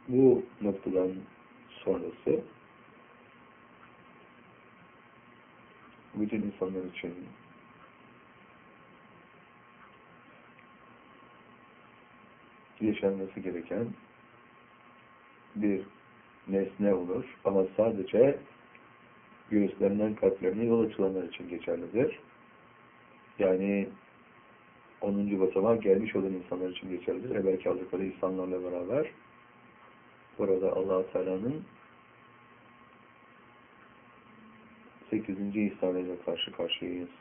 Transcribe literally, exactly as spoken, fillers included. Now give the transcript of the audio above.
Bu noktadan sonrası bütün insanlar için yaşanması gereken bir nesne olur. Ama sadece göğüslerinden kalplerine yol açılanlar için geçerlidir. Yani onuncu basamağa gelmiş olan insanlar için geçerlidir. Evvelki aldıkları insanlarla beraber burada Allah-u Teala'nın sekizinci ihsanıyla karşı karşıyayız.